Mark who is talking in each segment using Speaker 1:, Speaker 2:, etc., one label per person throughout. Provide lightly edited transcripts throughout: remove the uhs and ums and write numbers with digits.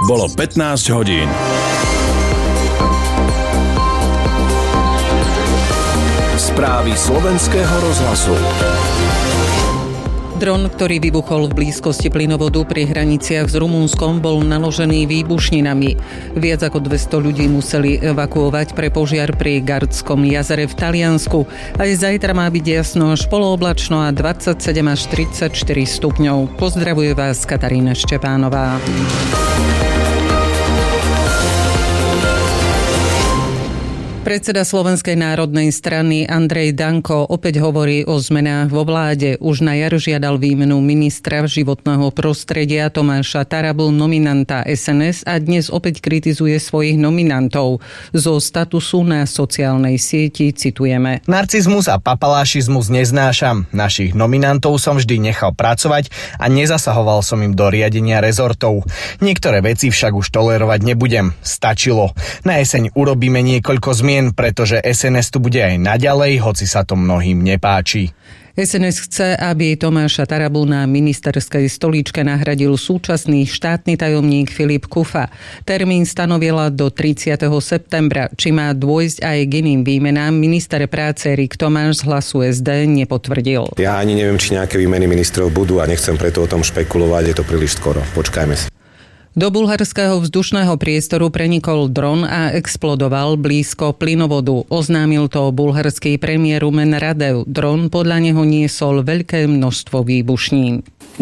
Speaker 1: Bolo 15 hodín. Správy slovenského rozhlasu.
Speaker 2: Dron, ktorý vybuchol v blízkosti plynovodu pri hraniciach s Rumunskom, bol naložený výbušninami. Viac ako 200 ľudí museli evakuovať pre požiar pri Gardskom jazere v Taliansku. Aj zajtra má byť jasno až polooblačno a 27 až 34 stupňov. Pozdravuje vás Katarína Štepánová. Predseda Slovenskej národnej strany Andrej Danko opäť hovorí o zmenách vo vláde. Už na jar žiadal výmenu ministra životného prostredia Tomáša Tarabu, nominanta SNS, a dnes opäť kritizuje svojich nominantov. Zo statusu na sociálnej sieti citujeme.
Speaker 3: Narcizmus a papalášizmus neznášam. Našich nominantov som vždy nechal pracovať a nezasahoval som im do riadenia rezortov. Niektoré veci však už tolerovať nebudem. Stačilo. Na jeseň urobíme niekoľko zmien, pretože SNS tu bude aj naďalej, hoci sa to mnohým nepáči.
Speaker 2: SNS chce, aby Tomáša Tarabu na ministerskej stolíčke nahradil súčasný štátny tajomník Filip Kufa. Termín stanovila do 30. septembra. Či má dôjsť aj k iným výmenám, minister práce Erik Tomáš z Hlasu SD nepotvrdil.
Speaker 4: Ja ani neviem, či nejaké výmeny ministrov budú a nechcem preto o tom špekulovať, je to príliš skoro. Počkajme si.
Speaker 2: Do bulharského vzdušného priestoru prenikol dron a explodoval blízko plynovodu. Oznámil to bulharský premiér Rumen Radev. Dron podľa neho niesol veľké množstvo výbušnín.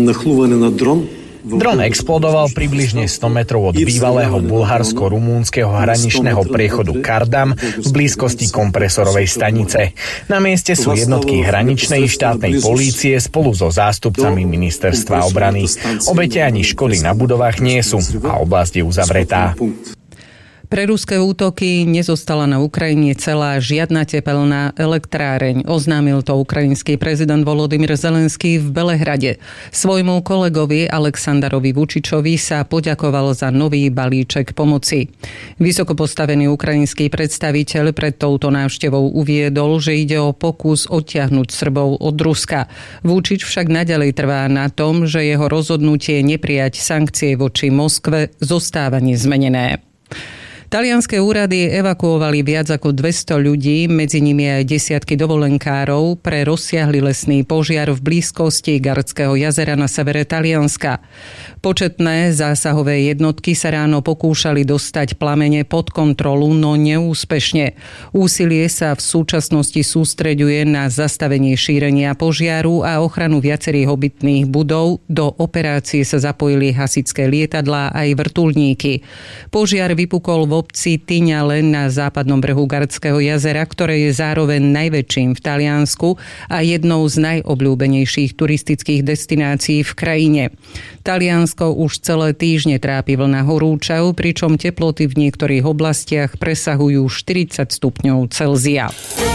Speaker 3: Dron explodoval približne 100 metrov od bývalého bulharsko-rumúnskeho hraničného priechodu Kardam v blízkosti kompresorovej stanice. Na mieste sú jednotky hraničnej štátnej polície spolu so zástupcami ministerstva obrany. Obete ani škody na budovách nie sú a oblasť je uzavretá.
Speaker 2: Pre ruské útoky nezostala na Ukrajine celá žiadna tepelná elektráreň. Oznámil to ukrajinský prezident Volodymyr Zelenský v Belehrade. Svojmu kolegovi Alexanderovi Vučičovi sa poďakoval za nový balíček pomoci. Vysoko postavený ukrajinský predstaviteľ pred touto návštevou uviedol, že ide o pokus odtiahnuť Srbov od Ruska. Vučič však naďalej trvá na tom, že jeho rozhodnutie neprijať sankcie voči Moskve zostáva nezmenené. Talianske úrady evakuovali viac ako 200 ľudí, medzi nimi aj desiatky dovolenkárov, pre rozsiahly lesný požiar v blízkosti Gardského jazera na severe Talianska. Početné zásahové jednotky sa ráno pokúšali dostať plamene pod kontrolu, no neúspešne. Úsilie sa v súčasnosti sústreďuje na zastavenie šírenia požiaru a ochranu viacerých obytných budov. Do operácie sa zapojili hasičské lietadlá aj vrtuľníky. Požiar vypukol v obci Tignale na západnom brehu Gardského jazera, ktoré je zároveň najväčším v Taliansku a jednou z najobľúbenejších turistických destinácií v krajine. Taliansko už celé týždne trápi vlna horúčav, pričom teploty v niektorých oblastiach presahujú 40 stupňov Celzia.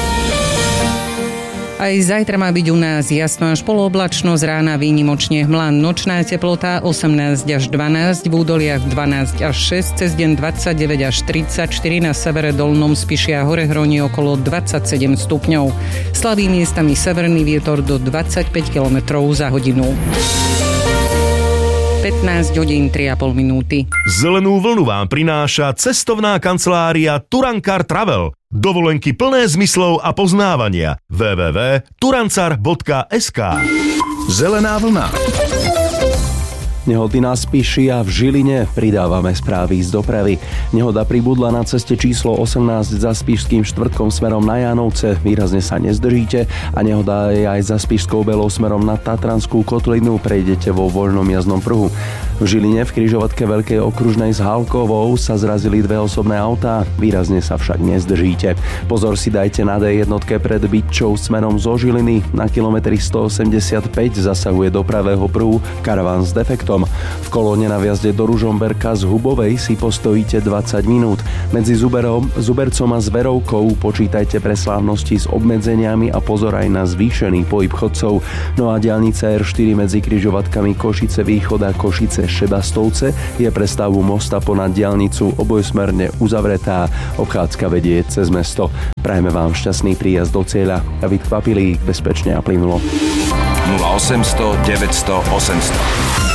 Speaker 2: Aj zajtra má byť u nás jasno až polooblačno, z rána výnimočne hmla. Nočná teplota 18 až 12, v údoliach 12 až 6, cez deň 29 až 34, na severe Dolnom Spiši a Horehroní okolo 27 stupňov. Slabý miestami severný vietor do 25 km za hodinu. 15 hodín 3,5 minúty.
Speaker 5: Zelenú vlnu vám prináša cestovná kancelária Turankar Travel. Dovolenky plné zmyslov a poznávania. www.turancar.sk.
Speaker 1: Zelená vlna.
Speaker 6: Nehody na Spiši a v Žiline, pridávame správy z dopravy. Nehoda pribudla na ceste číslo 18 za Spišským štvrtkom smerom na Jánovce. Výrazne sa nezdržíte a nehoda je aj za Spišskou Belou smerom na Tatranskú kotlinu. Prejdete vo voľnom jazdnom pruhu. V Žiline v križovatke Veľkej okružnej s Halkovou sa zrazili dve osobné autá. Výrazne sa však nezdržíte. Pozor si dajte na D1 pred Bytčou smerom zo Žiliny. Na kilometri 185 zasahuje do pravého pruhu karaván s defektom. V kolóne na vjazde do Ružomberka z Hubovej si postojíte 20 minút. Medzi Zubercom a Zverovkou počítajte pre slávnosti s obmedzeniami a pozor aj na zvýšený pohyb chodcov. No a diaľnica R4 medzi križovatkami Košice Východ a Košice Šebastovce je pre stavbu mosta ponad diaľnicu obojsmerne uzavretá. Obchádzka vedie cez mesto. Prajeme vám šťastný príjazd do cieľa. David Kvapilík, bezpečne a plynulo.
Speaker 1: 0800 900 800